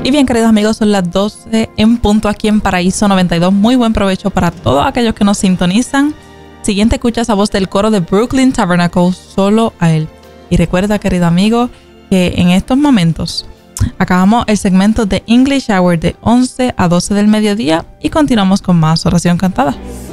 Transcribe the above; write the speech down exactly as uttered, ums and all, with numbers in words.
Y bien, queridos amigos, son las doce en punto aquí en Paraíso noventa y dos. Muy buen provecho para todos aquellos que nos sintonizan. Siguiente, escucha esa voz del coro de Brooklyn Tabernacle, Solo a Él. Y recuerda, querido amigo, que en estos momentos acabamos el segmento de English Hour de once a doce del mediodía y continuamos con más oración cantada.